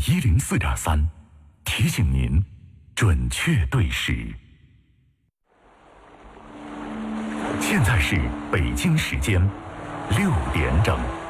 104.3，提醒您准确对时。现在是北京时间6点整。